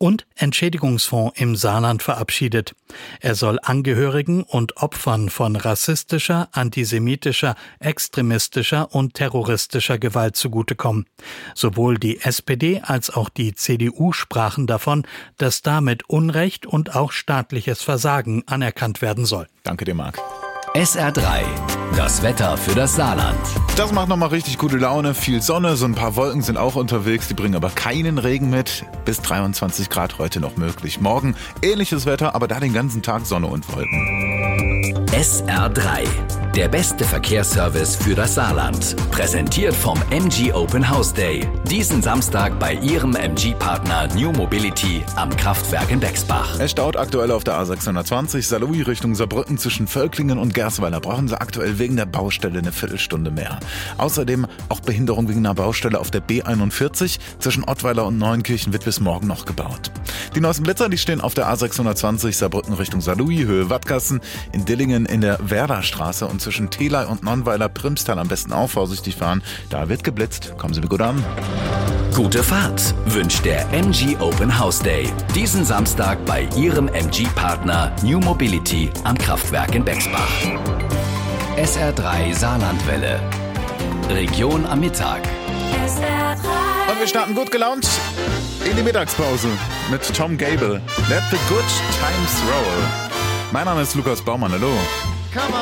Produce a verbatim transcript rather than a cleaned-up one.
und Entschädigungsfonds im Saarland verabschiedet. Er soll Angehörigen und Opfern von rassistischer, antisemitischer, extremistischer und terroristischer Gewalt zugutekommen. Sowohl die S P D als auch die C D U sprachen davon, dass damit Unrecht und auch staatliches Versagen anerkannt werden soll. Danke dir, Marc. S R drei, das Wetter für das Saarland. Das macht nochmal richtig gute Laune. Viel Sonne, so ein paar Wolken sind auch unterwegs. Die bringen aber keinen Regen mit. Bis dreiundzwanzig Grad heute noch möglich. Morgen ähnliches Wetter, aber da den ganzen Tag Sonne und Wolken. S R drei, der beste Verkehrsservice für das Saarland. Präsentiert vom M G Open House Day. Diesen Samstag bei Ihrem M G-Partner New Mobility am Kraftwerk in Bexbach. Es staut aktuell auf der A sechshundertzwanzig Saarlouis Richtung Saarbrücken zwischen Völklingen und Gersweiler. Brauchen Sie aktuell wegen der Baustelle eine Viertelstunde mehr. Außerdem auch Behinderung wegen einer Baustelle auf der B einundvierzig. Zwischen Ottweiler und Neuenkirchen wird bis morgen noch gebaut. Die neuesten Blitzer, die stehen auf der A sechshundertzwanzig Saarbrücken Richtung Saarlouis, Höhe Wattgassen, in Dillingen in der Werderstraße und zwischen Telei und Nonnweiler Primstal am besten auch vorsichtig fahren. Da wird geblitzt. Kommen Sie mir gut an. Gute Fahrt wünscht der M G Open House Day. Diesen Samstag bei Ihrem M G-Partner New Mobility am Kraftwerk in Bexbach. S R drei Saarlandwelle. Region am Mittag. S R drei. Und wir starten gut gelaunt in die Mittagspause mit Tom Gable. Let the good times roll. Mein Name ist Lukas Baumann. Hallo. Come on.